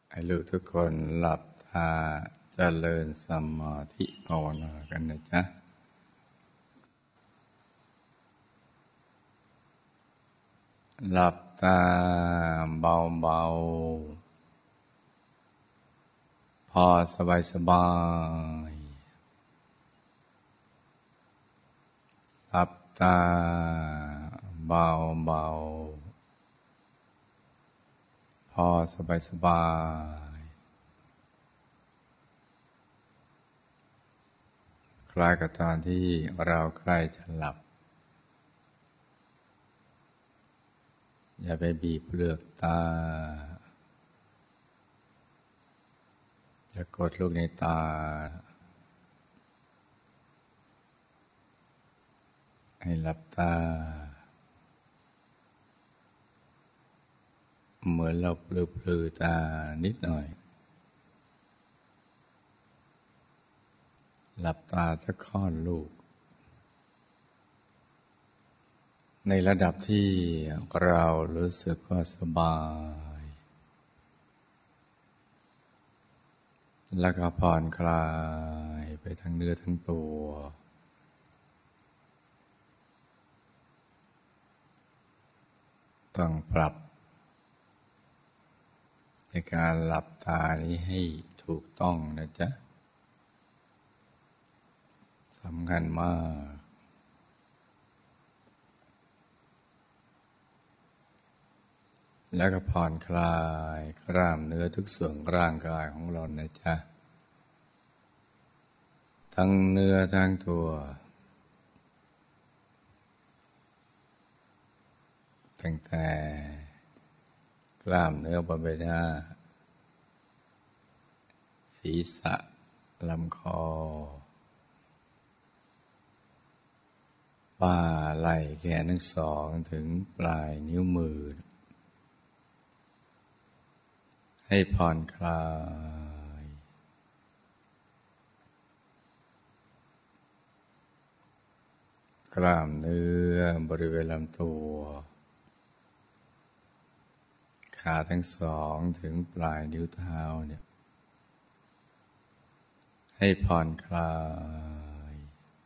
ให้ลูกทุกคนหลับตาเจริญสมาธิภาวนากันนะจ๊ะหลับตาเบาๆพอสบายหลับตาเบาๆพอสบายคล้ายกับตอนที่เราใกล้จะหลับอย่าไปบีบเปลือกตาอย่ากดลูกในตาให้หลับตาเหมือนเราปลือตานิดหน่อยหลับตาสักค่อนลูกในระดับที่เรารู้สึกว่าสบายแล้วก็ผ่อนคลายไปทั้งเนื้อทั้งตัวต้องปรับในการหลับตานี้ให้ถูกต้องนะจ๊ะสำคัญมากแล้วก็ผ่อนคลายกล้ามเนื้อทุกส่วนร่างกายของเรานะจ๊ะทั้งเนื้อทั้งตัวตั้งแต่กล้ามเนื้อบนใบหน้าศีรษะลำคอบ่าไหล่แขนทั้งสองถึงปลายนิ้วมือให้ผ่อนคลายกล้ามเนื้อบริเวณลำตัวขาทั้งสองถึงปลายนิ้วเท้าเนี่ยให้ผ่อนคลาย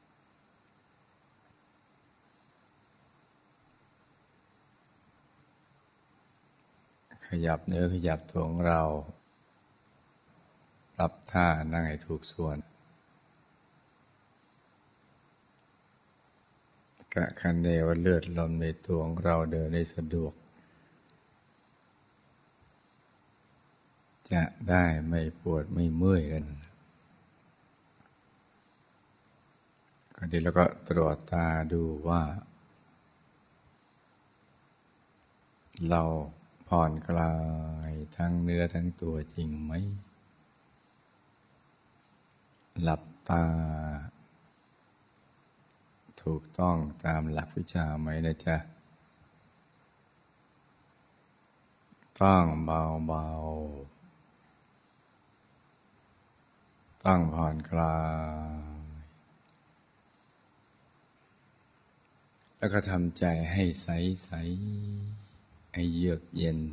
ขยับเนื้อขยับตัวของเราปรับท่านั่งให้ถูกส่วนกะคันเนว่าเลือดลมในตัวของเราเดินได้สะดวกจะได้ไม่ปวดไม่เมื่อยกันก็ดีแล้วก็ตรวจตาดูว่าเราผ่อนคลายทั้งเนื้อทั้งตัวจริงไหมหลับตาถูกต้องตามหลักวิชาไหมนะจ๊ะต้องเบาๆต้องผ่อนคลายแล้วก็ทำใจให้ใสๆให้เยือกเย็น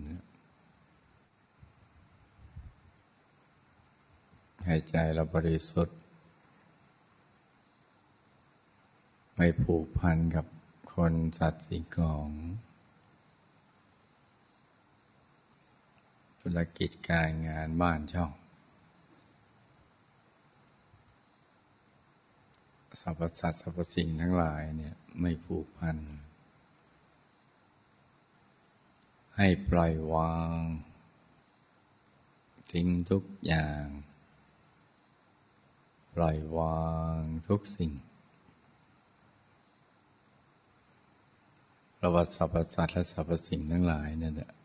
ให้ใจเราบริสุทธิ์ไม่ผูกพันกับคนสัตว์สิ่งของธุรกิจการงานบ้านช่องสรรพสัตว์สรรพสิ่งทั้งหลายเนี่ยไม่ผูกพันให้ปล่อยวางทิ้งทุกอย่างปล่อยวางทุกสิ่งเพราะว่าสรรพสัตว์และสรรพสิ่งทั้งหลายนั่นแหละ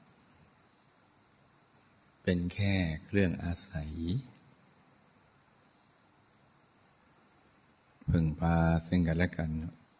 เป็นแค่เครื่องอาศัยพึ่งพาซึ่งกันและกัน